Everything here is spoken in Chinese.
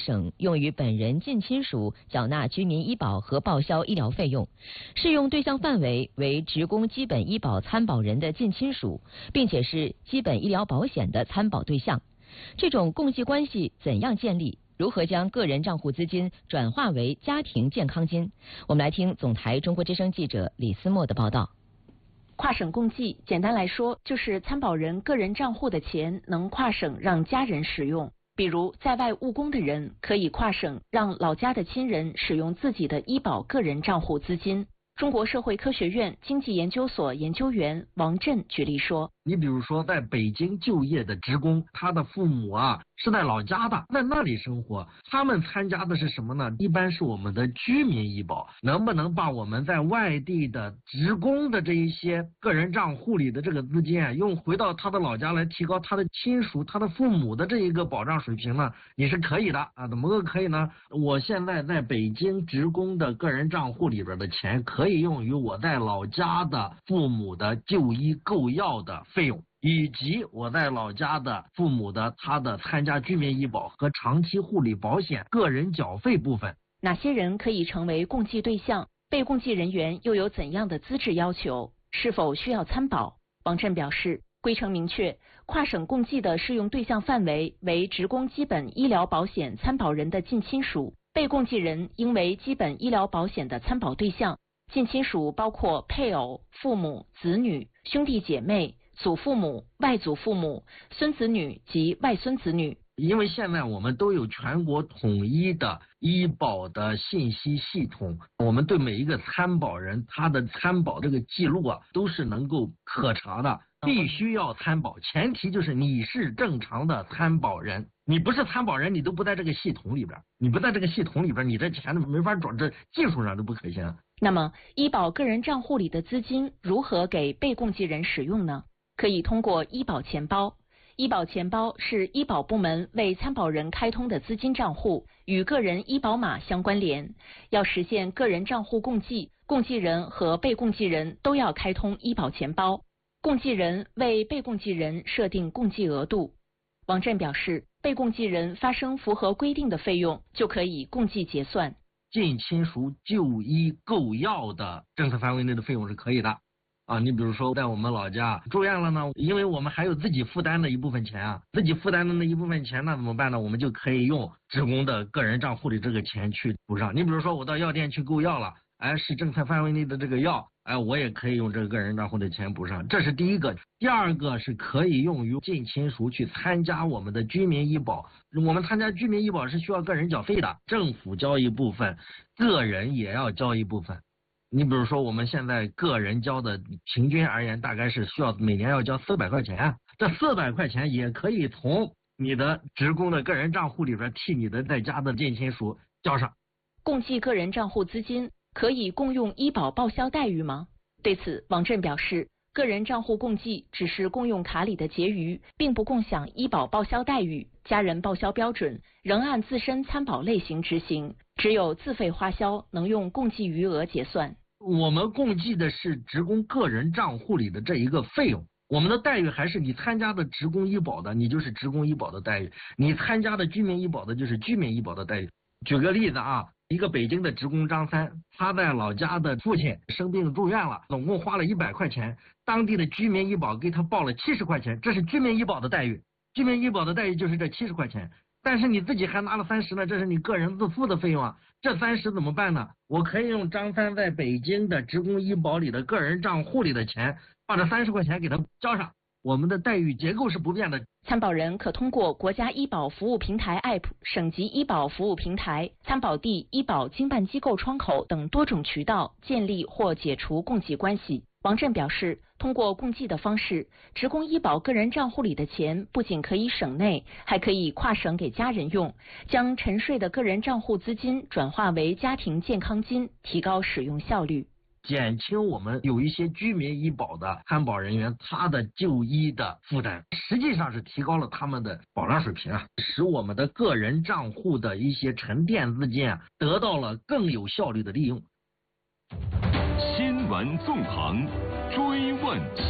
省用于本人近亲属缴纳居民医保和报销医疗费用，适用对象范围为职工基本医保参保人的近亲属，并且是基本医疗保险的参保对象。这种共济关系怎样建立？如何将个人账户资金转化为家庭健康金？我们来听总台中国之声记者李思墨的报道。 跨省共济，简单来说就是参保人个人账户的钱能跨省让家人使用。比如在外务工的人可以跨省让老家的亲人使用自己的医保个人账户资金。中国社会科学院经济研究所研究员王震举例说， 你比如说在北京就业的职工，他的父母是在老家的，在那里生活，他们参加的是什么呢？一般是我们的居民医保。能不能把我们在外地的职工的这一些个人账户里的这个资金用回到他的老家来提高他的亲属他的父母的这一个保障水平呢？你是可以的怎么个可以呢？我现在在北京职工的个人账户里边的钱可以用于我在老家的父母的就医购药的费用，以及我在老家的父母的他的参加居民医保和长期护理保险个人缴费部分。 哪些人可以成为共济对象？被共济人员又有怎样的资质要求？是否需要参保？王震表示，规程明确，跨省共济的适用对象范围为职工基本医疗保险参保人的近亲属，被共济人应为基本医疗保险的参保对象。近亲属包括配偶、父母、子女、兄弟姐妹、祖父母、外祖父母、孙子女及外孙子女。 因为现在我们都有全国统一的医保的信息系统，我们对每一个参保人他的参保这个记录都是能够可查的，必须要参保，前提就是你是正常的参保人，你不是参保人，你都不在这个系统里边，你不在这个系统里边，你这钱都没法转，这技术上都不可行。 那么医保个人账户里的资金如何给被共济人使用呢？可以通过医保钱包。医保钱包是医保部门为参保人开通的资金账户，与个人医保码相关联。要实现个人账户共济，共济人和被共济人都要开通医保钱包。共济人为被共济人设定共济额度。王震表示，被共济人发生符合规定的费用，就可以共济结算。 近亲属就医购药的政策范围内的费用是可以的你比如说在我们老家住院了呢，因为我们还有自己负担的一部分钱自己负担的那一部分钱呢怎么办呢？我们就可以用职工的个人账户里这个钱去补上。你比如说我到药店去购药了，是政策范围内的这个药，我也可以用这个个人账户的钱补上，这是第一个。第二个是可以用于近亲属去参加我们的居民医保，我们参加居民医保是需要个人缴费的，政府交一部分，个人也要交一部分。你比如说我们现在个人交的平均而言大概是需要每年要交400块钱，这400块钱也可以从你的职工的个人账户里边替你的在家的近亲属交上。 共济个人账户资金可以共用医保报销待遇吗？对此，王震表示，个人账户共济只是共用卡里的结余，并不共享医保报销待遇，家人报销标准仍按自身参保类型执行，只有自费花销能用共济余额结算。 我们共计的是职工个人账户里的这一个费用，我们的待遇还是你参加的职工医保的，你就是职工医保的待遇；你参加的居民医保的，就是居民医保的待遇。举个例子一个北京的职工张三，他在老家的父亲生病住院了，总共花了100块钱，当地的居民医保给他报了70块钱，这是居民医保的待遇。居民医保的待遇就是这70块钱，但是你自己还拿了30呢，这是你个人自付的费用这30怎么办呢？我可以用张三在北京的职工医保里的个人账户里的钱，把这30块钱给他交上。我们的待遇结构是不变的。 参保人可通过国家医保服务平台 App、省级医保服务平台、参保地医保经办机构窗口等多种渠道建立或解除共济关系。王震表示，通过共济的方式，职工医保个人账户里的钱不仅可以省内，还可以跨省给家人用，将沉睡的个人账户资金转化为家庭健康金，提高使用效率。 减轻我们有一些居民医保的参保人员他的就医的负担，实际上是提高了他们的保障水平使我们的个人账户的一些沉淀资金得到了更有效率的利用。 新闻纵横，追问